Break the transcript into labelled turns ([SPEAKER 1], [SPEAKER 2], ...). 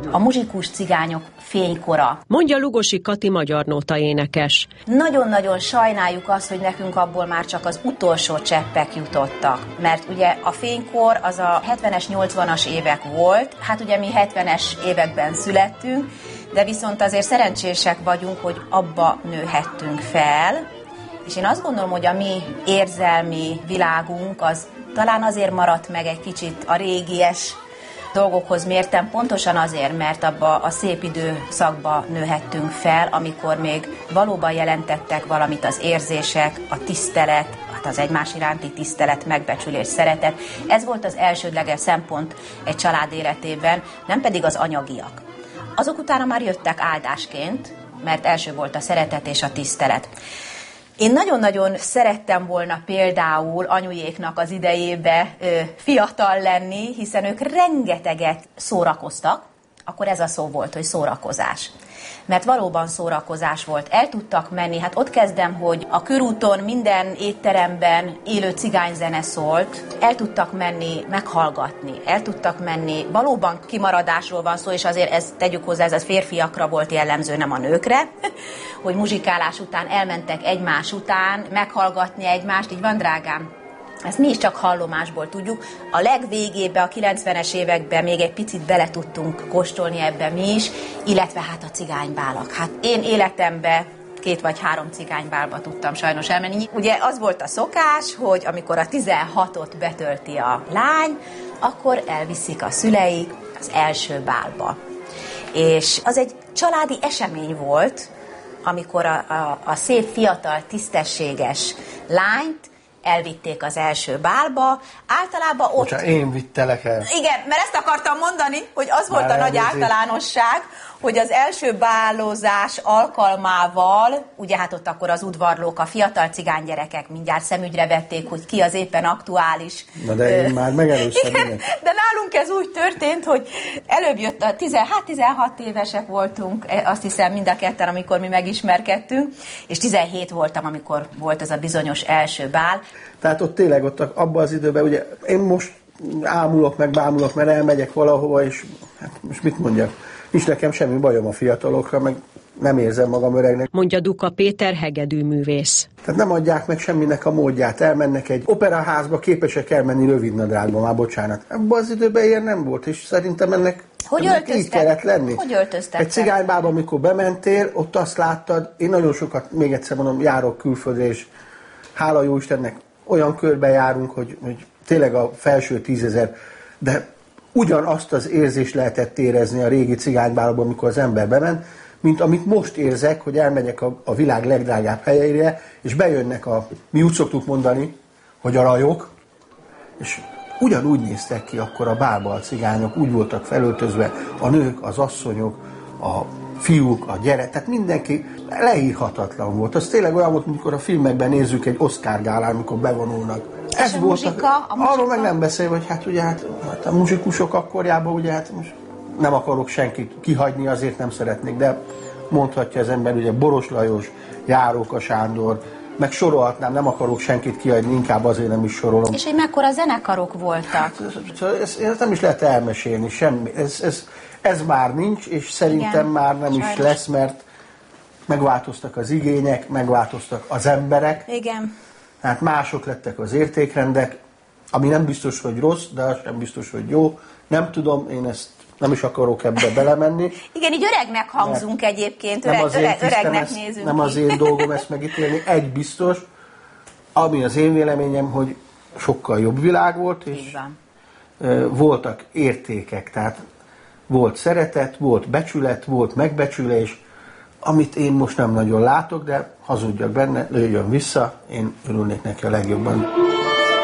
[SPEAKER 1] a muzsikus cigányok fénykora.
[SPEAKER 2] Mondja Lugosi Kati magyar nóta énekes.
[SPEAKER 1] Nagyon-nagyon sajnáljuk azt, hogy nekünk abból már csak az utolsó cseppek jutottak. Mert ugye a fénykor az a 70-es, 80-as évek volt, hát ugye mi 70-es években születtünk, de viszont azért szerencsések vagyunk, hogy abba nőhettünk fel, és én azt gondolom, hogy a mi érzelmi világunk az talán azért maradt meg egy kicsit a régies dolgokhoz mértem, pontosan azért, mert abba a szép időszakba nőhettünk fel, amikor még valóban jelentettek valamit az érzések, a tisztelet, hát az egymás iránti tisztelet, megbecsülés, szeretet. Ez volt az elsődleges szempont egy család életében, nem pedig az anyagiak. Azok utána már jöttek áldásként, mert első volt a szeretet és a tisztelet. Én nagyon-nagyon szerettem volna például anyujéknak az idejébe fiatal lenni, hiszen ők rengeteget szórakoztak, akkor ez a szó volt, hogy szórakozás. Mert valóban szórakozás volt. El tudtak menni, hát ott kezdem, hogy a körúton minden étteremben élő cigányzene szólt, el tudtak menni meghallgatni, el tudtak menni, valóban kimaradásról van szó, és azért ezt tegyük hozzá, ez a férfiakra volt jellemző, nem a nőkre, hogy muzsikálás után elmentek egymás után meghallgatni egymást, így van, drágám? Ezt mi is csak hallomásból tudjuk. A legvégében, a 90-es években még egy picit bele tudtunk kóstolni ebbe mi is, illetve hát a cigánybálak. Hát én életemben 2 vagy 3 cigánybálba tudtam sajnos elmenni. Ugye az volt a szokás, hogy amikor a 16-ot betölti a lány, akkor elviszik a szüleik az első bálba. És az egy családi esemény volt, amikor a szép, fiatal, tisztességes lányt elvitték az első bálba, általában ott...
[SPEAKER 3] Bocsánat, én vittelek el.
[SPEAKER 1] Igen, mert ezt akartam mondani, hogy az volt már a nagy általánosság, hogy az első bálozás alkalmával, ugye hát ott akkor az udvarlók, a fiatal cigánygyerekek mindjárt szemügyre vették, hogy ki az éppen aktuális.
[SPEAKER 3] Na de én már megelőztem.
[SPEAKER 1] Igen, de nálunk ez úgy történt, hogy előbb jött a 16 évesek voltunk, azt hiszem mind a ketten, amikor mi megismerkedtünk, és 17 voltam, amikor volt ez a bizonyos első bál.
[SPEAKER 3] Tehát ott tényleg abban az időben, ugye én most ámulok, meg bámulok, mert elmegyek valahova, és hát most mit mondjak? Nincs nekem semmi bajom a fiatalokra, meg nem érzem magam öregnek.
[SPEAKER 2] Mondja Duka Péter, hegedűművész.
[SPEAKER 3] Tehát nem adják meg semminek a módját. Elmennek egy operaházba, képesek elmenni rövidnadrágba, már bocsánat. Abban az időben ilyen nem volt, és szerintem ennek így kellett lenni.
[SPEAKER 1] Hogy öltöztek?
[SPEAKER 3] Egy cigánybába, amikor bementél, ott azt láttad, én nagyon sokat, még egyszer mondom, járok külföldre, és hála jó Istennek, olyan körbe járunk, hogy tényleg a felső 10 000, de ugyanazt az érzést lehetett érezni a régi cigánybálban, amikor az ember bement, mint amit most érzek, hogy elmegyek a világ legdrágább helyeire, és bejönnek mi úgy szoktuk mondani, hogy a rajok, és ugyanúgy néztek ki akkor a bálba a cigányok, úgy voltak felöltözve, a nők, az asszonyok, a fiúk, a gyerek, tehát mindenki leírhatatlan volt. Az tényleg olyan volt, amikor a filmekben nézzük egy Oscar gálán, amikor bevonulnak. Ez volt arról meg nem beszélve, hogy hát ugye hát a muzsikusok akkorjában ugye hát most nem akarok senkit kihagyni, azért nem szeretnék, de mondhatja az ember, ugye Boros Lajos, Járóka Sándor, meg sorolhatnám, nem akarok senkit kihagyni, inkább azért nem is sorolom.
[SPEAKER 1] És hogy mekkora zenekarok voltak? Hát,
[SPEAKER 3] ezt nem is lehet elmesélni, semmi. Ez már nincs, és szerintem igen, már nem is lesz, mert megváltoztak az igények, megváltoztak az emberek.
[SPEAKER 1] Igen.
[SPEAKER 3] Hát mások lettek az értékrendek, ami nem biztos, hogy rossz, de az sem biztos, hogy jó. Nem tudom, én ezt nem is akarok ebbe belemenni.
[SPEAKER 1] Igen, így öregnek hangzunk egyébként, öregnek nézünk.
[SPEAKER 3] Nem az én dolgom ezt megítélni. Egy biztos, ami az én véleményem, hogy sokkal jobb világ volt, és voltak értékek, tehát volt szeretet, volt becsület, volt megbecsülés, amit én most nem nagyon látok, de hazudjak benne, lőjön vissza, én örülnék neki a legjobban.